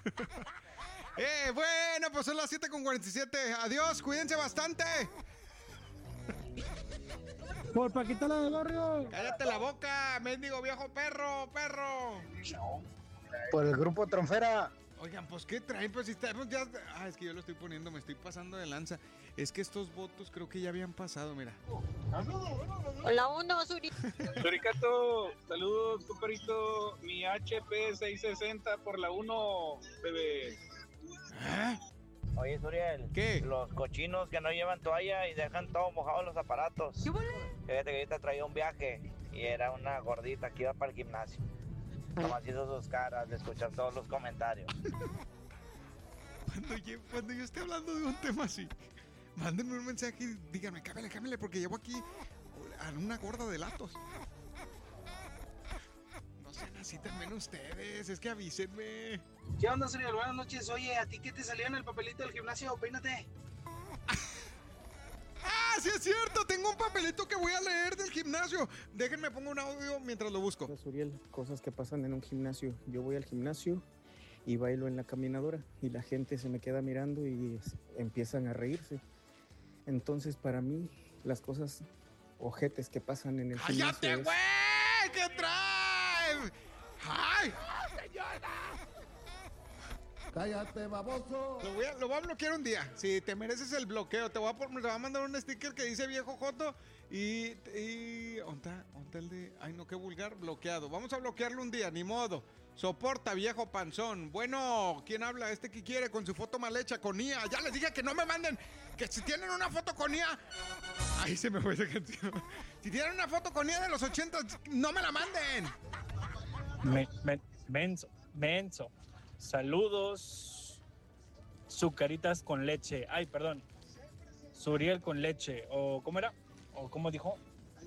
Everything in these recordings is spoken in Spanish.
Bueno, pues son las 7:47. Adiós, cuídense bastante. Por Paquita la del barrio. Cállate la boca, mendigo viejo perro. Por el grupo Tronfera. Oigan, pues ¿qué traen? Pues si estamos ya... es que yo lo estoy poniendo, me estoy pasando de lanza. Es que estos votos creo que ya habían pasado, mira. Hola, uno, Suri. Suricato, saludos, comparito. Mi HP 660 por la 1, bebé. Oye, Suriel. ¿Qué? Los cochinos que no llevan toalla y dejan todo mojado los aparatos. ¿Qué vale? Fíjate que ahorita traía un viaje y era una gordita que iba para el gimnasio. Nomás hizo sus caras de escuchar todos los comentarios. Cuando yo esté hablando de un tema así, mándenme un mensaje y díganme, cámbiale, porque llevo aquí a una gorda de latos. No sean así también ustedes, es que avísenme. ¿Qué onda, Suriel? Buenas noches. Oye, ¿a ti qué te salió en el papelito del gimnasio? Peínate. Sí es cierto, tengo un papelito que voy a leer del gimnasio. Déjenme pongo un audio mientras lo busco. Suriel, cosas que pasan en un gimnasio. Yo voy al gimnasio y bailo en la caminadora y la gente se me queda mirando y empiezan a reírse. Entonces, para mí, las cosas ojetes que pasan en el gimnasio. ¡Cállate, güey! ¿Qué traes? ¡Ay! Cállate, baboso. Lo voy a bloquear un día. Si te mereces el bloqueo, te voy a mandar un sticker que dice viejo joto y ¿onta el de? Ay, no, qué vulgar, bloqueado. Vamos a bloquearlo un día, ni modo. Soporta, viejo panzón. Bueno, ¿quién habla? Este que quiere con su foto mal hecha con IA. Ya les dije que no me manden, que si tienen una foto con IA. Ahí se me fue esa canción. Si tienen una foto con IA de los 80, no me la manden. Menso. Saludos. Sucaritas con leche. Ay, perdón. Suriel con leche. ¿O cómo era? ¿O cómo dijo?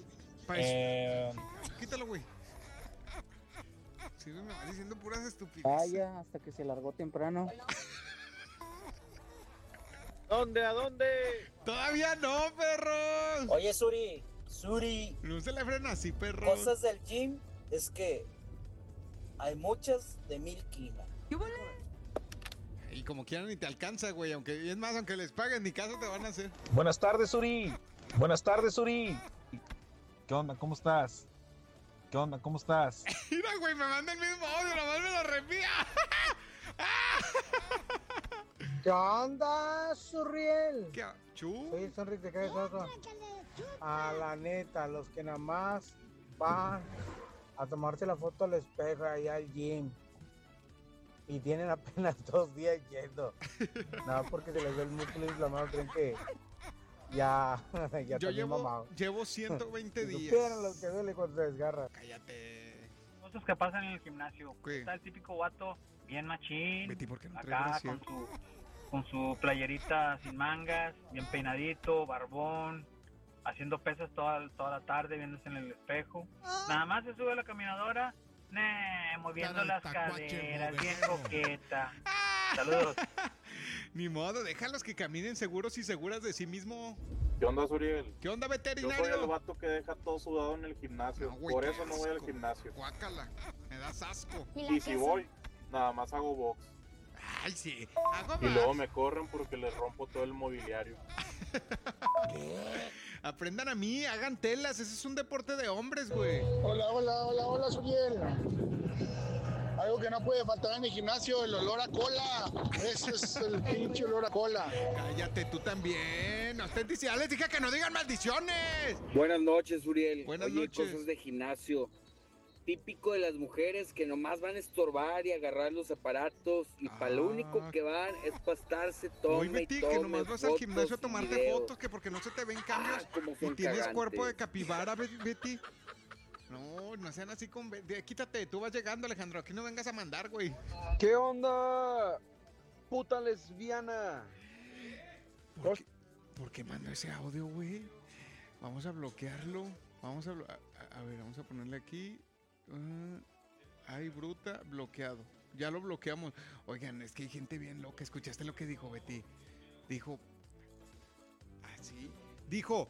Quítalo, güey. Sí, me va diciendo puras estupideces. Vaya, hasta que se largó temprano. ¿Dónde? ¿A dónde? Todavía no, perros. Oye, Suri. No se le frena así, perros. Cosas del gym es que hay muchas de 1000 kilos. ¿Qué vale? Y como quieran ni te alcanza, güey. Aunque les paguen, ni caso te van a hacer. Buenas tardes, Suri. ¿Qué onda? ¿Cómo estás? Mira, güey, me manda el mismo audio, nomás me lo reenvía. ¿Qué onda, Suriel? ¿Qué? ¿Chu? Soy el Sonri de Calle. A la neta, los que nada más van a tomarse la foto al espejo allá al gym y tienen apenas 2 días yendo. Nada porque se les ve el músculo inflamado, creen que ya Yo está mamado. llevo 120 días. Supieran lo que duele cuando se desgarra. Cállate. Cosas que pasan en el gimnasio. ¿Qué? Está el típico vato bien machín. Betty, ¿por qué no traes acá brasier? con su playerita sin mangas, bien peinadito, barbón, haciendo pesas toda la tarde, viéndose en el espejo. Nada más se sube a la caminadora, moviendo las caderas, bien coqueta. Saludos. Ni modo, déjalos que caminen seguros y seguras de sí mismo. ¿Qué onda, Suriel? ¿Qué onda, Yo veterinario? soy el vato que deja todo sudado en el gimnasio. No, güey, Por qué eso no voy al asco. gimnasio. Guácala, me das asco. Y si voy, nada más hago box. Ay, sí, hago Y más. luego me corren porque les rompo todo el mobiliario. Aprendan a mí, hagan telas, ese es un deporte de hombres, güey. Hola, Suriel. Algo que no puede faltar en el gimnasio, el olor a cola. Ese es el pinche olor a cola. Cállate tú también. Ya les dije que no digan maldiciones. Buenas noches, Uriel. Buenas Oye, noches. cosas de gimnasio. Típico de las mujeres que nomás van a estorbar y agarrar los aparatos y para lo único que van es para estarse Oye, tome Betty, y que tome nomás vas al fotos gimnasio a y tomarte videos. fotos, que porque no se te ven cambios. cómo Y son tienes cagantes. cuerpo de capibara, Betty. No sean así con... Quítate, tú vas llegando, Alejandro. Aquí no vengas a mandar, güey. ¿Qué onda? Puta lesbiana. ¿Por qué mandó ese audio, güey? Vamos a bloquearlo. A ver, vamos a ponerle aquí. Ay, bruta, bloqueado. Ya lo bloqueamos. Oigan, es que hay gente bien loca. ¿Escuchaste lo que dijo Betty? Dijo... ¿sí? Dijo...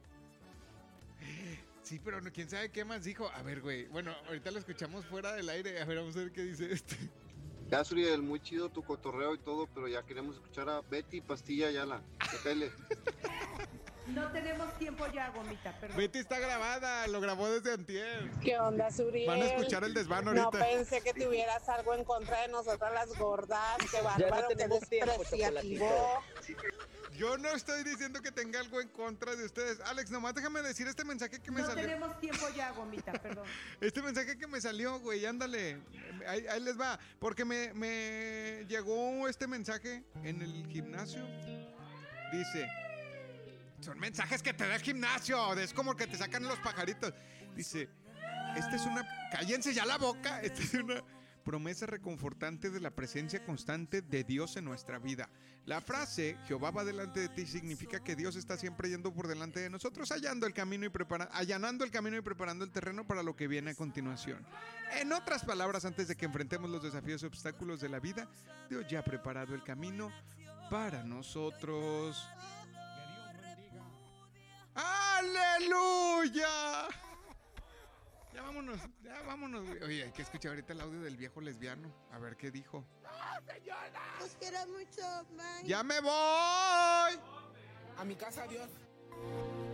Sí, pero no, quién sabe qué más dijo. A ver, güey. Bueno, ahorita lo escuchamos fuera del aire. A ver, vamos a ver qué dice este. Ya, Suriel, muy chido tu cotorreo y todo, pero ya queremos escuchar a Betty Pastilla Ayala. Tele. No tenemos tiempo ya, Gomita, perdón. Betty está grabada, lo grabó desde antier. ¿Qué onda, Suriel? Van a escuchar el desván ahorita. No pensé que tuvieras algo en contra de nosotras las gordas. Qué bárbaro, qué despreciativo. Yo no estoy diciendo que tenga algo en contra de ustedes. Alex, nomás déjame decir este mensaje que me salió. No tenemos tiempo ya, Gomita, perdón. Este mensaje que me salió, güey, ándale. Ahí les va. Porque me llegó este mensaje en el gimnasio. Dice... Son mensajes que te da el gimnasio. Es como que te sacan los pajaritos. Dice, esta es una... Cállense ya la boca. Esta es una promesa reconfortante de la presencia constante de Dios en nuestra vida. La frase, Jehová va delante de ti, significa que Dios está siempre yendo por delante de nosotros, allanando el camino y preparando el terreno para lo que viene a continuación. En otras palabras, antes de que enfrentemos los desafíos y obstáculos de la vida, Dios ya ha preparado el camino para nosotros. ¡Aleluya! Ya vámonos, güey. Oye, hay que escuchar ahorita el audio del viejo lesbiano. A ver qué dijo. ¡No, señora! Los quiero mucho, man. ¡Ya me voy! A mi casa, adiós.